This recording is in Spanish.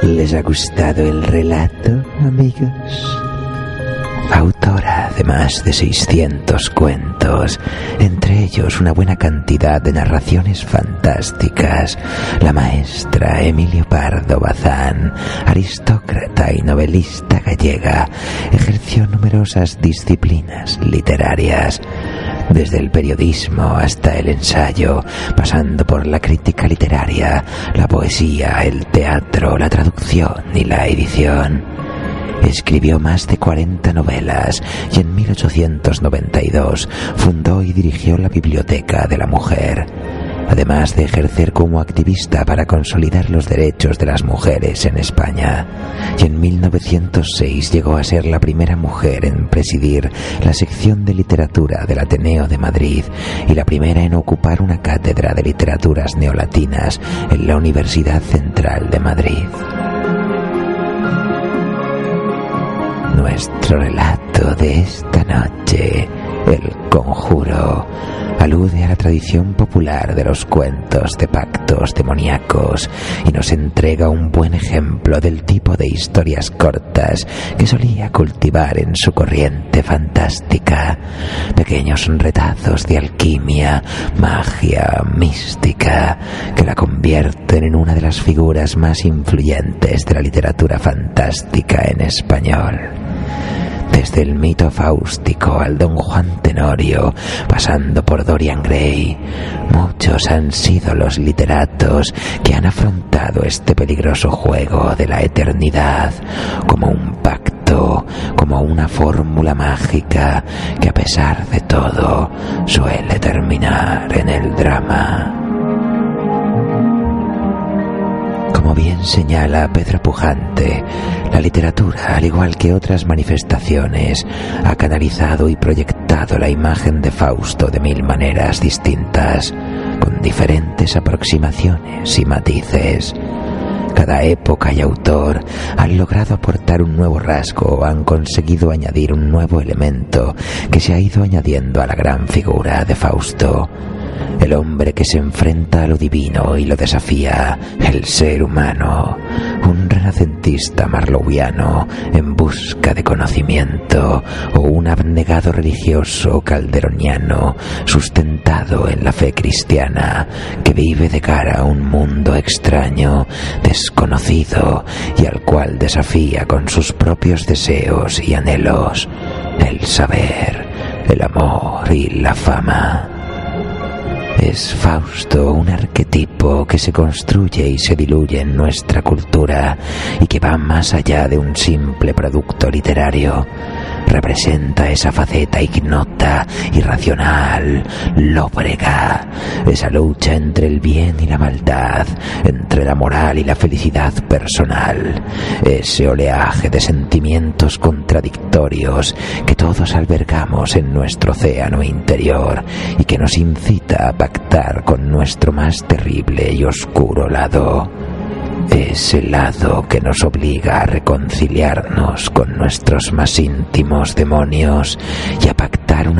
¿Les ha gustado el relato, amigos? Autora de más de 600 cuentos, entre ellos una buena cantidad de narraciones fantásticas, la maestra Emilio Pardo Bazán, aristócrata y novelista gallega, ejerció numerosas disciplinas literarias, desde el periodismo hasta el ensayo, pasando por la crítica literaria, la poesía, el teatro, la traducción y la edición. Escribió más de 40 novelas y en 1892 fundó y dirigió la Biblioteca de la Mujer, además de ejercer como activista para consolidar los derechos de las mujeres en España. Y en 1906 llegó a ser la primera mujer en presidir la sección de literatura del Ateneo de Madrid y la primera en ocupar una cátedra de literaturas neolatinas en la Universidad Central de Madrid. Nuestro relato de esta noche, El Conjuro, alude a la tradición popular de los cuentos de pactos demoníacos y nos entrega un buen ejemplo del tipo de historias cortas que solía cultivar en su corriente fantástica. Pequeños retazos de alquimia, magia, mística, que la convierten en una de las figuras más influyentes de la literatura fantástica en español. Desde el mito fáustico al Don Juan Tenorio, pasando por Dorian Gray, muchos han sido los literatos que han afrontado este peligroso juego de la eternidad como un pacto, como una fórmula mágica que a pesar de todo suele terminar en el drama. Como bien señala Pedro Pujante, la literatura, al igual que otras manifestaciones, ha canalizado y proyectado la imagen de Fausto de 1000 maneras distintas, con diferentes aproximaciones y matices. Cada época y autor han logrado aportar un nuevo rasgo o han conseguido añadir un nuevo elemento que se ha ido añadiendo a la gran figura de Fausto. El hombre que se enfrenta a lo divino y lo desafía, el ser humano, un renacentista marlowiano en busca de conocimiento o un abnegado religioso calderoniano sustentado en la fe cristiana que vive de cara a un mundo extraño, desconocido y al cual desafía con sus propios deseos y anhelos, el saber, el amor y la fama. Es Fausto un arquetipo que se construye y se diluye en nuestra cultura y que va más allá de un simple producto literario. Representa esa faceta ignota, irracional, lóbrega, esa lucha entre el bien y la maldad, entre la moral y la felicidad personal, ese oleaje de sentimientos contradictorios que todos albergamos en nuestro océano interior y que nos incita a pactar con nuestro más terrible y oscuro lado. Ese lado que nos obliga a reconciliarnos con nuestros más íntimos demonios y a pactar una